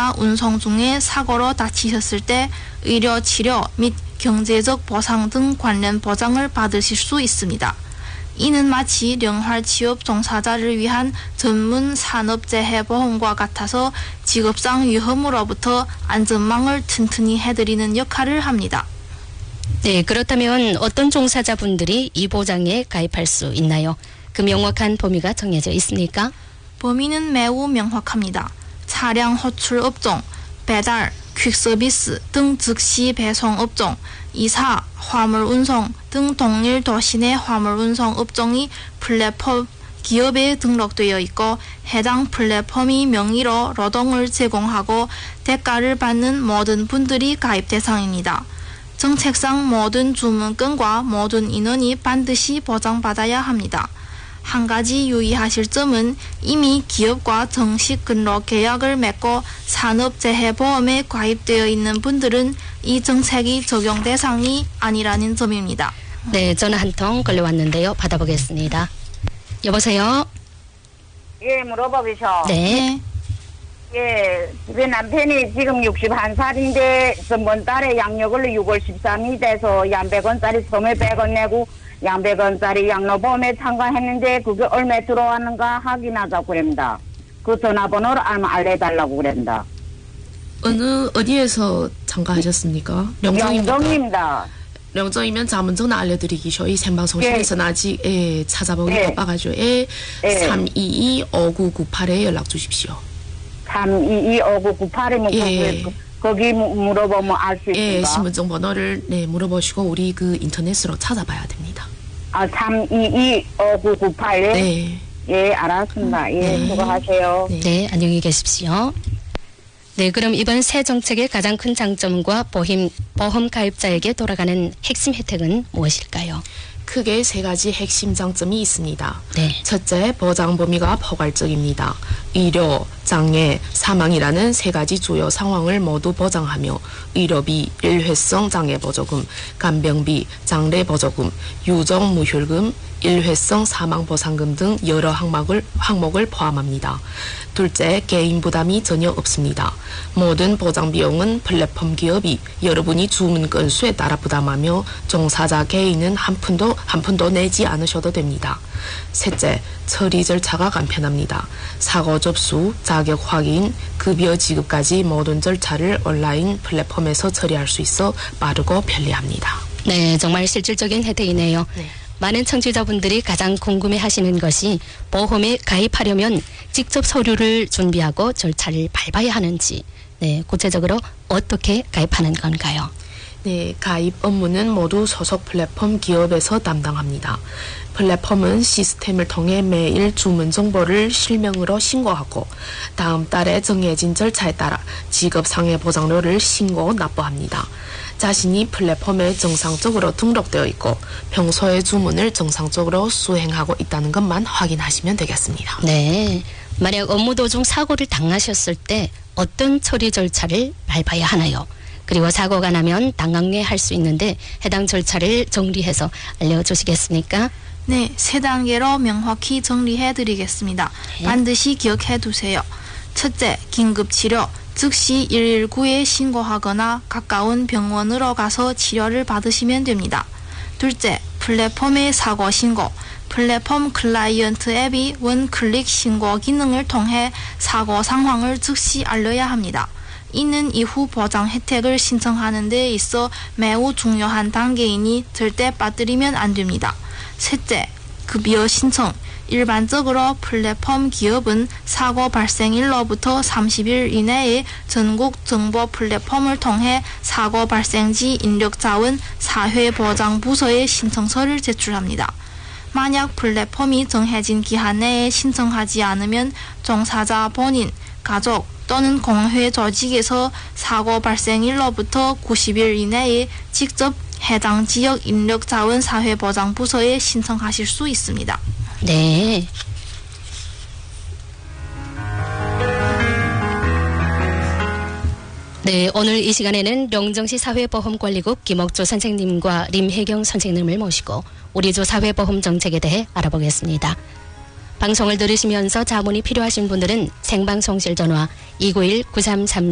운행이나 운송 중에 사고로 다치셨을 때 의료 치료 및 경제적 보상 등 관련 보장을 받으실 수 있습니다. 이는 마치 영활취업 종사자를 위한 전문 산업재해보험과 같아서 직업상 위험으로부터 안전망을 튼튼히 해드리는 역할을 합니다. 네, 그렇다면 어떤 종사자분들이 이 보장에 가입할 수 있나요? 그 명확한 범위가 정해져 있습니까? 범위는 매우 명확합니다. 차량 호출 업종, 배달, 퀵서비스 등 즉시 배송 업종, 이사, 화물 운송 등 동일 도시 내 화물 운송 업종이 플랫폼 기업에 등록되어 있고 해당 플랫폼이 명의로 노동을 제공하고 대가를 받는 모든 분들이 가입 대상입니다. 정책상 모든 주문건과 모든 인원이 반드시 보장받아야 합니다. 한 가지 유의하실 점은 이미 기업과 정식 근로 계약을 맺고 산업재해보험에 가입되어 있는 분들은 이 정책이 적용 대상이 아니라는 점입니다. 네, 전화 한 통 걸려왔는데요. 받아보겠습니다. 여보세요? 예, 물어보시죠. 네. 예, 제 남편이 지금 61살인데 전번 달에 양력을 6월 13일 돼서 양 100원짜리 소매 100원 내고 양 100원짜리 양로보험에 참가했는데 그게 얼마 들어왔는가 확인하자고 그럽니다. 그 전화번호를 알려달라고 그럽니다. 어디에서 참가하셨습니까? 명정입니까? 명정입니다. 명정이면 자문전화 알려드리기죠. 이 생방송실에서는 아직 찾아보기 바빠가지고 322-5998에 연락 주십시오. 322-5998이면 거기 물어보면 알 수 있습니까? 예, 신분증 번호를 물어보시고 우리 그 인터넷으로 찾아봐야 됩니다. 아, 322-5998에? 네. 예, 알았습니다. 예, 수고하세요. 네, 안녕히 계십시오. 네, 그럼 이번 새 정책의 가장 큰 장점과 보험 가입자에게 돌아가는 핵심 혜택은 무엇일까요? 크게 세 가지 핵심 장점이 있습니다. 네. 첫째, 보장 범위가 포괄적입니다. 의료, 장애, 사망이라는 세 가지 주요 상황을 모두 보장하며 의료비, 일회성 장애 보조금, 간병비, 장례 보조금, 유정 무혈금, 일회성 사망 보상금 등 여러 항목을 포함합니다. 둘째, 개인 부담이 전혀 없습니다. 모든 보장 비용은 플랫폼 기업이 여러분이 주문 건수에 따라 부담하며 종사자 개인은 한 푼도 내지 않으셔도 됩니다. 셋째, 처리 절차가 간편합니다. 사고 접수, 자격 확인, 급여 지급까지 모든 절차를 온라인 플랫폼에서 처리할 수 있어 빠르고 편리합니다. 네, 정말 실질적인 혜택이네요. 네. 많은 청취자분들이 가장 궁금해하시는 것이 보험에 가입하려면 직접 서류를 준비하고 절차를 밟아야 하는지, 네, 구체적으로 어떻게 가입하는 건가요? 네, 가입 업무는 모두 소속 플랫폼 기업에서 담당합니다. 플랫폼은 시스템을 통해 매일 주문 정보를 실명으로 신고하고 다음 달에 정해진 절차에 따라 직업상해 보장료를 신고 납부합니다. 자신이 플랫폼에 정상적으로 등록되어 있고 평소에 주문을 정상적으로 수행하고 있다는 것만 확인하시면 되겠습니다. 네, 만약 업무 도중 사고를 당하셨을 때 어떤 처리 절차를 밟아야 하나요? 그리고 사고가 나면 당황해할 수 있는데 해당 절차를 정리해서 알려주시겠습니까? 네, 세 단계로 명확히 정리해 드리겠습니다. 네. 반드시 기억해 두세요. 첫째, 긴급치료. 즉시 119에 신고하거나 가까운 병원으로 가서 치료를 받으시면 됩니다. 둘째, 플랫폼의 사고 신고. 플랫폼 클라이언트 앱이 원클릭 신고 기능을 통해 사고 상황을 즉시 알려야 합니다. 이는 이후 보장 혜택을 신청하는 데 있어 매우 중요한 단계이니 절대 빠뜨리면 안 됩니다. 셋째, 급여 신청. 일반적으로 플랫폼 기업은 사고 발생일로부터 30일 이내에 전국 정보 플랫폼을 통해 사고 발생지 인력자원 사회보장부서에 신청서를 제출합니다. 만약 플랫폼이 정해진 기한 내에 신청하지 않으면 종사자 본인, 가족 또는 공회 조직에서 사고 발생일로부터 90일 이내에 직접 해당 지역 인력자원사회보장부서에 신청하실 수 있습니다. 네. 네, 오늘 이 시간에는 명정시 사회보험관리국 김옥조 선생님과 림혜경 선생님을 모시고 우리조 사회보험 정책에 대해 알아보겠습니다. 방송을 들으시면서 자문이 필요하신 분들은 생방송실 전화 291-9333